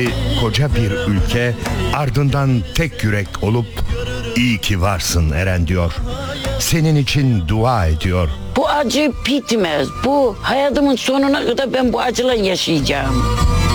Koca bir ülke ardından tek yürek olup iyi ki varsın Eren diyor. Senin için dua ediyor. Bu acı bitmez. Bu hayatımın sonuna kadar ben bu acıyla yaşayacağım.